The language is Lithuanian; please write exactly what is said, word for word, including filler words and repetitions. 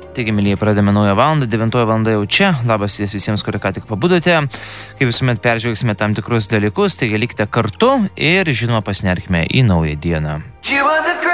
Taigi, mylėjai, pradėjome naują valandą, devintoji valanda jau čia. Labas visiems, kurie ką tik pabudote. Kaip visuomet peržvelgsime tam tikrus dalykus, taigi likite kartu ir, žinoma, pasinerkime į naują dieną.